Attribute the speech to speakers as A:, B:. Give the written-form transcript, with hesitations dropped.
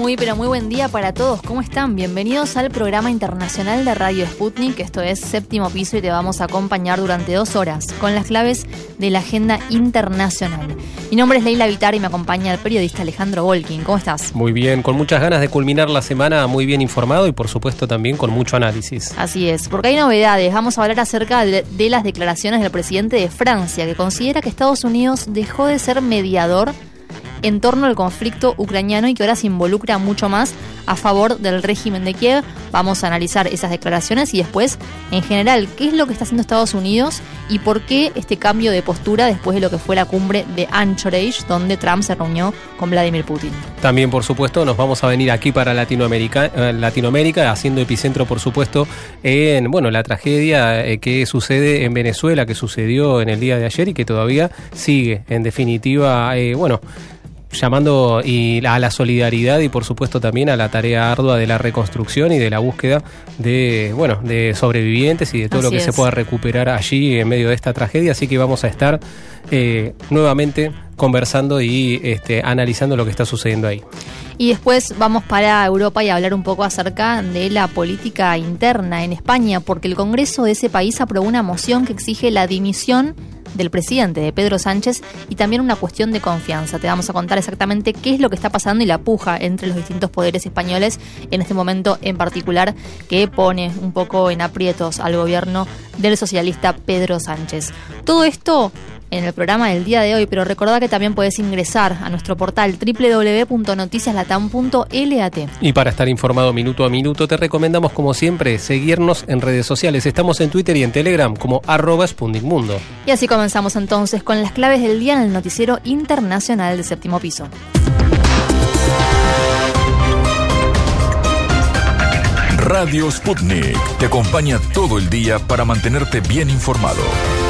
A: Pero muy buen día para todos. ¿Cómo están? Bienvenidos al programa internacional de Radio Sputnik. Esto es Séptimo Piso y te vamos a acompañar durante 2 horas con las claves de la agenda internacional. Mi nombre es Leila Vitar y me acompaña el periodista Alejandro Volkin. ¿Cómo estás?
B: Muy bien, con muchas ganas de culminar la semana muy bien informado y por supuesto también con mucho análisis.
A: Así es, porque hay novedades. Vamos a hablar acerca de las declaraciones del presidente de Francia, que considera que Estados Unidos dejó de ser mediador en torno al conflicto ucraniano y que ahora se involucra mucho más a favor del régimen de Kiev. Vamos a analizar esas declaraciones y después, en general, qué es lo que está haciendo Estados Unidos y por qué este cambio de postura después de lo que fue la cumbre de Anchorage, donde Trump se reunió con Vladimir Putin.
B: También, por supuesto, nos vamos a venir aquí para Latinoamérica, haciendo epicentro, por supuesto, en la tragedia que sucede en Venezuela, que sucedió en el día de ayer y que todavía sigue, en definitiva, llamando a la solidaridad y por supuesto también a la tarea ardua de la reconstrucción y de la búsqueda de sobrevivientes y de todo lo que se pueda recuperar allí en medio de esta tragedia. Así que vamos a estar nuevamente conversando y analizando lo que está sucediendo ahí.
A: Y después vamos para Europa y hablar un poco acerca de la política interna en España, porque el Congreso de ese país aprobó una moción que exige la dimisión del presidente, de Pedro Sánchez, y también una cuestión de confianza. Te vamos a contar exactamente qué es lo que está pasando y la puja entre los distintos poderes españoles en este momento en particular, que pone un poco en aprietos al gobierno del socialista Pedro Sánchez. Todo esto en el programa del día de hoy, pero recordá que también puedes ingresar a nuestro portal www.noticiaslatam.lat.
B: Y para estar informado minuto a minuto, te recomendamos, como siempre, seguirnos en redes sociales. Estamos en Twitter y en Telegram como @SputnikMundo.
A: Y así comenzamos entonces con las claves del día en el noticiero internacional de Séptimo Piso.
C: Radio Sputnik te acompaña todo el día para mantenerte bien informado.